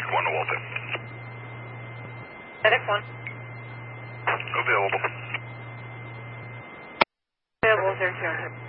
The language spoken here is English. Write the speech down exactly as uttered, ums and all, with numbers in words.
one to Walton. FedEx one. Available. Available, zero two hundred.